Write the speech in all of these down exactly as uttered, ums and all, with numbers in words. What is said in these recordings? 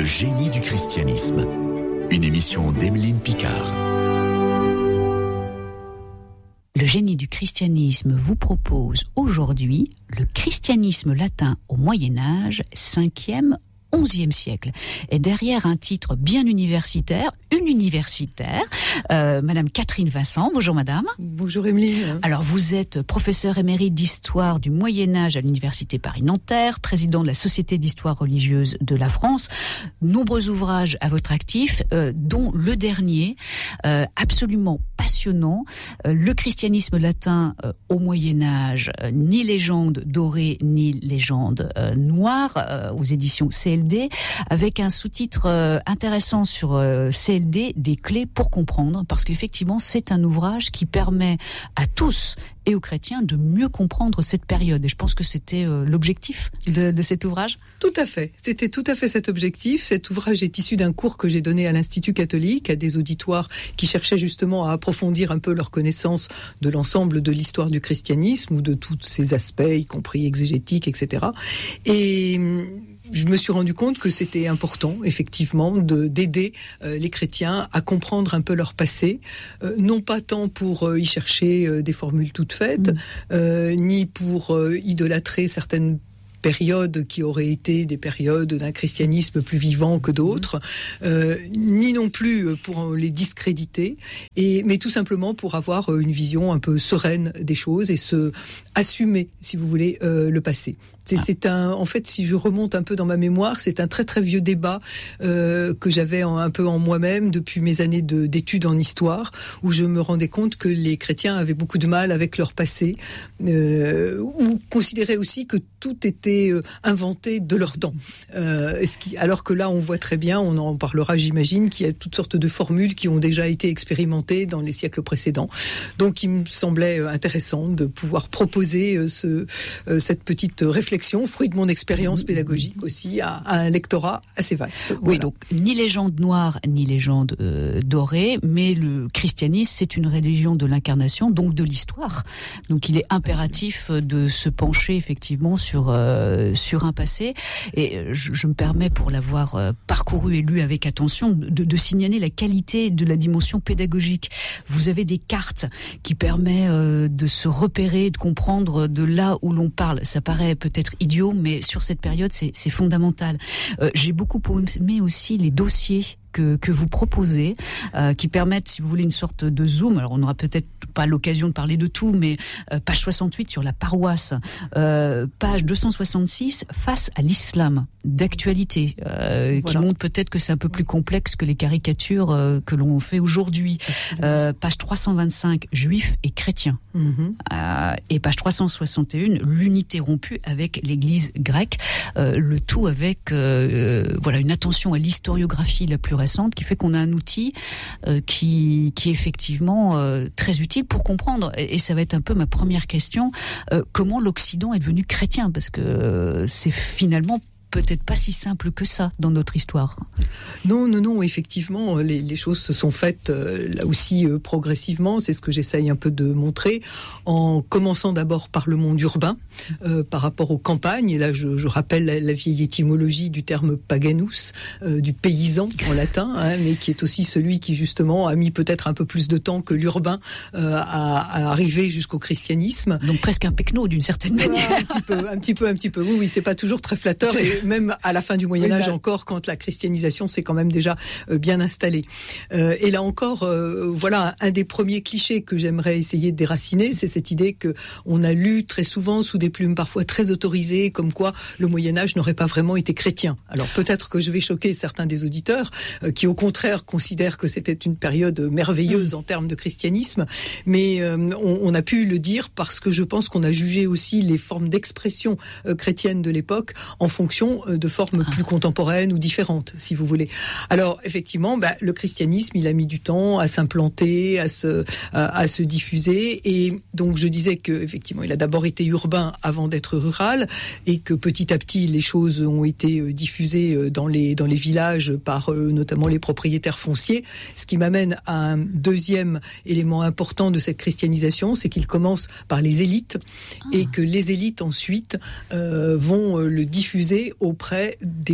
Le génie du christianisme. Une émission d'Emeline Picard. Le génie du christianisme vous propose aujourd'hui le christianisme latin au Moyen-Âge, cinquième, onzième siècle. Et derrière un titre bien universitaire, une universitaire, euh, Madame Catherine Vincent. Bonjour Madame. Bonjour Emeline. Alors vous êtes professeure émérite d'histoire du Moyen-Âge à l'Université Paris-Nanterre, président de la Société d'histoire religieuse de la France. Nombreux ouvrages à votre actif, euh, dont le dernier, euh, absolument passionnant, euh, le christianisme latin euh, au Moyen-Âge, euh, ni légende dorée, ni légende euh, noire, euh, aux éditions C L D, avec un sous-titre euh, intéressant sur euh, C L D, des clés pour comprendre, parce qu'effectivement c'est un ouvrage qui permet à tous et aux chrétiens de mieux comprendre cette période. Et je pense que c'était euh, l'objectif de, de cet ouvrage. Tout à fait. C'était tout à fait cet objectif. Cet ouvrage est issu d'un cours que j'ai donné à l'Institut catholique, à des auditoires qui cherchaient justement à approfondir un peu leur connaissance de l'ensemble de l'histoire du christianisme ou de tous ses aspects, y compris exégétiques, et cetera. Et je me suis rendu compte que c'était important, effectivement, de, d'aider euh, les chrétiens à comprendre un peu leur passé, euh, non pas tant pour euh, y chercher euh, des formules toutes faites, mmh. euh, ni pour euh, idolâtrer certaines périodes qui auraient été des périodes d'un christianisme plus vivant que d'autres, euh, ni non plus pour les discréditer, et, mais tout simplement pour avoir une vision un peu sereine des choses et se assumer, si vous voulez, euh, le passé. C'est, c'est un, en fait, si je remonte un peu dans ma mémoire, c'est un très très vieux débat euh, que j'avais en, un peu en moi-même depuis mes années de, d'études en histoire, où je me rendais compte que les chrétiens avaient beaucoup de mal avec leur passé, euh, ou considéraient aussi que tout était euh, inventé de leur temps. Euh, ce qui, alors que là, on voit très bien, on en parlera, j'imagine, qu'il y a toutes sortes de formules qui ont déjà été expérimentées dans les siècles précédents. Donc, il me semblait intéressant de pouvoir proposer euh, ce, euh, cette petite réflexion, fruit de mon expérience pédagogique aussi, à, à un lectorat assez vaste. Oui, voilà. Donc ni légende noire, ni légende euh, dorée, mais le christianisme, c'est une religion de l'incarnation, donc de l'histoire. Donc il est impératif de se pencher effectivement sur euh, sur un passé. Et je, je me permets, pour l'avoir euh, parcouru et lu avec attention, de, de signaler la qualité de la dimension pédagogique. Vous avez des cartes qui permettent euh, de se repérer, de comprendre de là où l'on parle. Ça paraît peut-être idiot, mais sur cette période, c'est, c'est fondamental. Euh, j'ai beaucoup aimé aussi les dossiers que, que vous proposez, euh, qui permettent, si vous voulez, une sorte de zoom. Alors, on n'aura peut-être pas l'occasion de parler de tout, mais euh, page soixante-huit sur la paroisse, euh, page deux cent soixante-six, face à l'islam, d'actualité, euh, voilà. Qui montre peut-être que c'est un peu plus complexe que les caricatures euh, que l'on fait aujourd'hui. Euh, page trois cent vingt-cinq, juifs et chrétiens. Mm-hmm. Euh, et page trois cent soixante et un, l'unité rompue avec l'Église grecque. Euh, le tout avec euh, voilà, une attention à l'historiographie la plus récente, qui fait qu'on a un outil euh, qui, qui est effectivement euh, très utile pour comprendre, et, et ça va être un peu ma première question, euh, comment l'Occident est devenu chrétien, parce que euh, c'est finalement peut-être pas si simple que ça dans notre histoire. Non, non, non, effectivement, les, les choses se sont faites euh, là aussi euh, progressivement, c'est ce que j'essaye un peu de montrer, en commençant d'abord par le monde urbain, euh, par rapport aux campagnes, et là je, je rappelle la, la vieille étymologie du terme paganus, euh, du paysan en latin, hein, mais qui est aussi celui qui justement a mis peut-être un peu plus de temps que l'urbain euh, à, à arriver jusqu'au christianisme. Donc presque un pecno d'une certaine manière. Ouais, un petit peu, un petit peu, un petit peu, oui, oui, c'est pas toujours très flatteur, et même à la fin du Moyen-Âge oui, encore, quand la christianisation s'est quand même déjà euh, bien installée. Euh, et là encore, euh, voilà, un des premiers clichés que j'aimerais essayer de déraciner, c'est cette idée que on a lu très souvent sous des plumes parfois très autorisées, comme quoi le Moyen-Âge n'aurait pas vraiment été chrétien. Alors peut-être que je vais choquer certains des auditeurs euh, qui au contraire considèrent que c'était une période merveilleuse mmh. en termes de christianisme, mais euh, on, on a pu le dire parce que je pense qu'on a jugé aussi les formes d'expression euh, chrétienne de l'époque en fonction de formes plus contemporaines ou différentes, si vous voulez. Alors, effectivement, bah, le christianisme, il a mis du temps à s'implanter, à se, à, à se diffuser. Et donc, je disais que, effectivement, il a d'abord été urbain avant d'être rural, et que petit à petit, les choses ont été diffusées dans les, dans les villages par euh, notamment les propriétaires fonciers. Ce qui m'amène à un deuxième élément important de cette christianisation, c'est qu'il commence par les élites, ah. et que les élites, ensuite, euh, vont le diffuser auprès des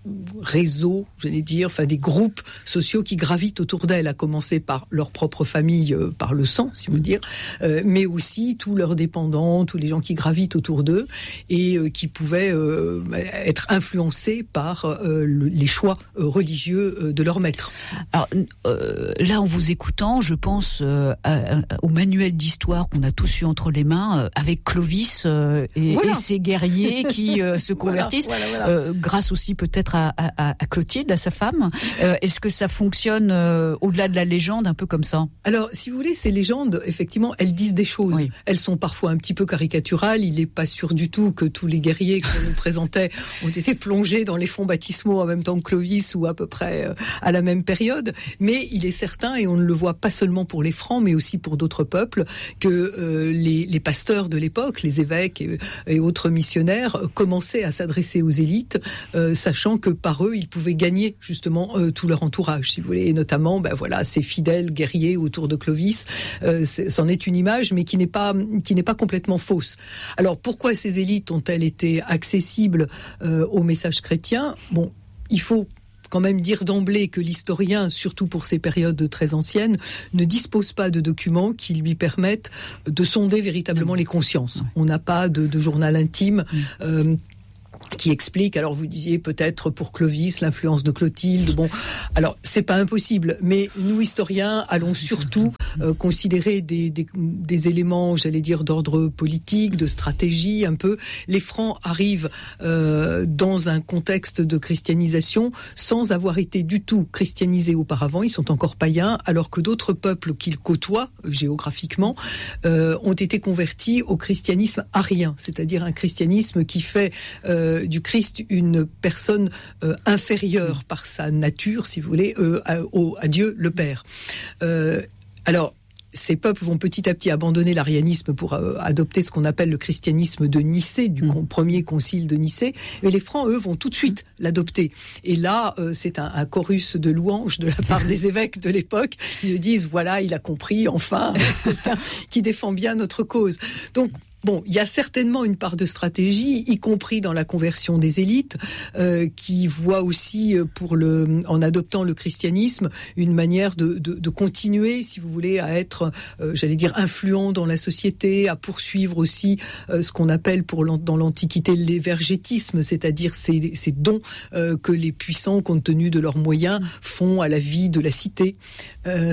réseaux, j'allais dire, enfin des groupes sociaux qui gravitent autour d'elle, à commencer par leur propre famille, euh, par le sang, si on veut dire, euh, mais aussi tous leurs dépendants, tous les gens qui gravitent autour d'eux et euh, qui pouvaient euh, être influencés par euh, le, les choix euh, religieux euh, de leur maître. Alors euh, là, en vous écoutant, je pense euh, à, à, au manuel d'histoire qu'on a tous eu entre les mains euh, avec Clovis euh, et, voilà. et ses guerriers qui euh, se convertissent, voilà, voilà, voilà. Euh, grâce aussi peut-être à, à, à Clotilde, à sa femme. Euh, est-ce que ça fonctionne euh, au-delà de la légende, un peu comme ça? Alors, si vous voulez, ces légendes, effectivement, elles disent des choses. Oui. Elles sont parfois un petit peu caricaturales. Il n'est pas sûr du tout que tous les guerriers qu'on nous présentait ont été plongés dans les fonds baptismaux en même temps que Clovis ou à peu près euh, à la même période. Mais il est certain, et on ne le voit pas seulement pour les Francs, mais aussi pour d'autres peuples, que euh, les, les pasteurs de l'époque, les évêques et, et autres missionnaires, euh, commençaient à s'adresser aux élites, euh, sachant que par eux, ils pouvaient gagner justement euh, tout leur entourage, si vous voulez, et notamment, ben voilà, ces fidèles guerriers autour de Clovis. Euh, c'en est une image, mais qui n'est pas qui n'est pas complètement fausse. Alors, pourquoi ces élites ont-elles été accessibles euh, au message chrétien? Bon, il faut quand même dire d'emblée que l'historien, surtout pour ces périodes très anciennes, ne dispose pas de documents qui lui permettent de sonder véritablement les consciences. On n'a pas de, de journal intime euh, qui explique, alors vous disiez peut-être pour Clovis, l'influence de Clotilde, bon, alors c'est pas impossible, mais nous historiens allons surtout euh, considérer des, des, des éléments, j'allais dire, d'ordre politique, de stratégie un peu. Les Francs arrivent euh, dans un contexte de christianisation sans avoir été du tout christianisés auparavant, ils sont encore païens, alors que d'autres peuples qu'ils côtoient géographiquement euh, ont été convertis au christianisme arien, c'est-à-dire un christianisme qui fait euh, du Christ une personne euh, inférieure par sa nature, si vous voulez, euh, à, au, à Dieu le Père. Euh, alors, ces peuples vont petit à petit abandonner l'arianisme pour euh, adopter ce qu'on appelle le christianisme de Nicée, du mmh. premier concile de Nicée, et les Francs, eux, vont tout de suite l'adopter. Et là, euh, c'est un, un chorus de louanges de la part des évêques de l'époque. Ils se disent, voilà, il a compris, enfin, quelqu'un qui défend bien notre cause. Donc, bon, il y a certainement une part de stratégie, y compris dans la conversion des élites, euh, qui voit aussi, pour le, en adoptant le christianisme, une manière de, de, de continuer, si vous voulez, à être, euh, j'allais dire, influent dans la société, à poursuivre aussi euh, ce qu'on appelle pour dans l'Antiquité l'évergétisme, c'est-à-dire ces, ces dons euh, que les puissants, compte tenu de leurs moyens, font à la vie de la cité. Euh,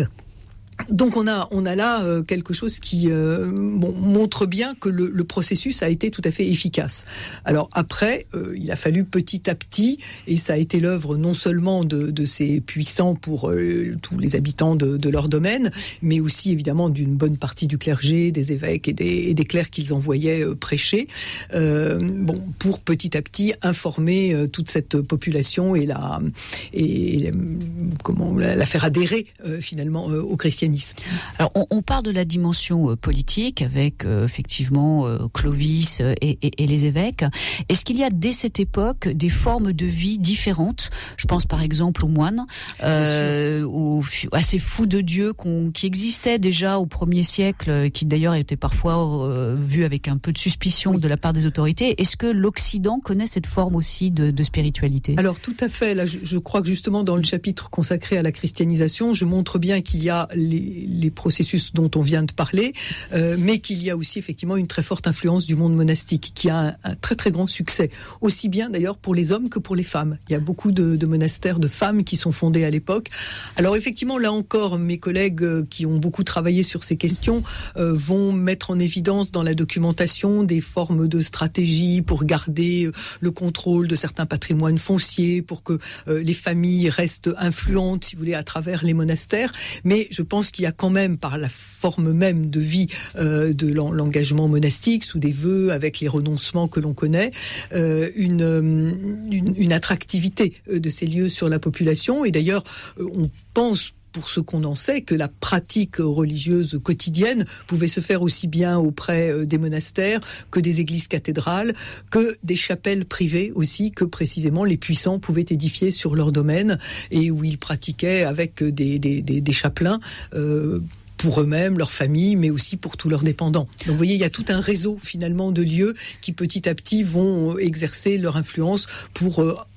Donc on a on a là euh, quelque chose qui euh, bon, montre bien que le, le processus a été tout à fait efficace. Alors après, euh, il a fallu petit à petit, et ça a été l'œuvre non seulement de, de ces puissants pour euh, tous les habitants de, de leur domaine, mais aussi évidemment d'une bonne partie du clergé, des évêques et des, et des clercs qu'ils envoyaient euh, prêcher, euh, bon, pour petit à petit informer euh, toute cette population et la et, et comment la, la faire adhérer euh, finalement euh, au christianisme. Alors, on, on parle de la dimension euh, politique avec euh, effectivement euh, Clovis et, et, et les évêques. Est-ce qu'il y a dès cette époque des formes de vie différentes? Je pense par exemple aux moines, euh, aux, à ces fous de Dieu qu'on, qui existaient déjà au premier siècle, qui d'ailleurs étaient parfois euh, vus avec un peu de suspicion oui. de la part des autorités. Est-ce que l'Occident connaît cette forme aussi de, de spiritualité? Alors tout à fait. Là, je, je crois que justement dans le chapitre consacré à la christianisation, je montre bien qu'il y a les Les, les processus dont on vient de parler, euh, mais qu'il y a aussi effectivement une très forte influence du monde monastique, qui a un, un très très grand succès, aussi bien d'ailleurs pour les hommes que pour les femmes. Il y a beaucoup de, de monastères de femmes qui sont fondés à l'époque. Alors effectivement, là encore, mes collègues euh, qui ont beaucoup travaillé sur ces questions euh, vont mettre en évidence dans la documentation des formes de stratégie pour garder euh, le contrôle de certains patrimoines fonciers, pour que euh, les familles restent influentes, si vous voulez, à travers les monastères. Mais je pense qu'il y a quand même, par la forme même de vie euh, de l'engagement monastique, sous des vœux, avec les renoncements que l'on connaît, euh, une, une, une attractivité de ces lieux sur la population. Et d'ailleurs, on pense, pour ce qu'on en sait, que la pratique religieuse quotidienne pouvait se faire aussi bien auprès des monastères que des églises cathédrales, que des chapelles privées aussi, que précisément les puissants pouvaient édifier sur leur domaine, et où ils pratiquaient avec des, des, des, des chapelains euh, pour eux-mêmes, leur famille, mais aussi pour tous leurs dépendants. Donc vous voyez, il y a tout un réseau finalement de lieux qui petit à petit vont exercer leur influence pour euh,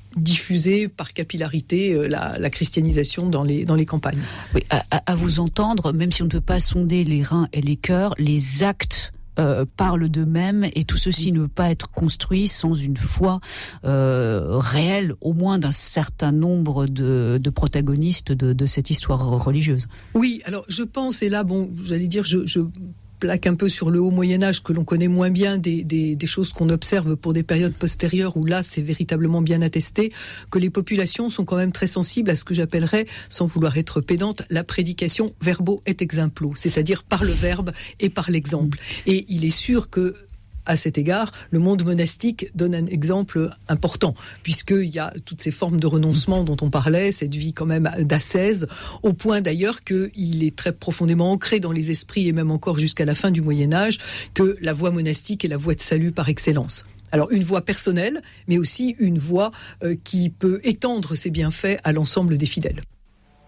diffuser par capillarité la, la christianisation dans les, dans les campagnes. Oui, à, à vous entendre, même si on ne peut pas sonder les reins et les cœurs, les actes Euh, parlent d'eux-mêmes, et tout ceci ne peut pas être construit sans une foi euh, réelle, au moins d'un certain nombre de, de protagonistes de, de cette histoire religieuse. Oui, alors je pense, et là, bon, j'allais dire, je... je... plaque un peu sur le haut Moyen-Âge, que l'on connaît moins bien des, des, des choses qu'on observe pour des périodes postérieures, où là c'est véritablement bien attesté, que les populations sont quand même très sensibles à ce que j'appellerais, sans vouloir être pédante, la prédication verbo et exemplo, c'est-à-dire par le verbe et par l'exemple. Et il est sûr que à cet égard, le monde monastique donne un exemple important, puisqu'il y a toutes ces formes de renoncement dont on parlait, cette vie quand même d'ascèse, au point d'ailleurs qu'il est très profondément ancré dans les esprits, et même encore jusqu'à la fin du Moyen-Âge, que la voie monastique est la voie de salut par excellence. Alors une voie personnelle, mais aussi une voie euh, qui peut étendre ses bienfaits à l'ensemble des fidèles.